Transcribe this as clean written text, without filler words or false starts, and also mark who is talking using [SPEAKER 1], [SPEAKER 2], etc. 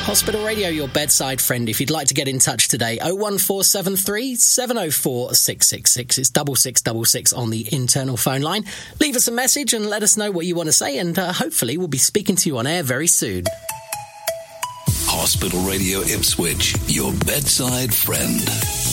[SPEAKER 1] Hospital Radio, your bedside friend. If you'd like to get in touch today, 01473 704 666. It's 6666 on the internal phone line. Leave us a message and let us know what you want to say, and hopefully we'll be speaking to you on air very soon.
[SPEAKER 2] Hospital Radio Ipswich, your bedside friend.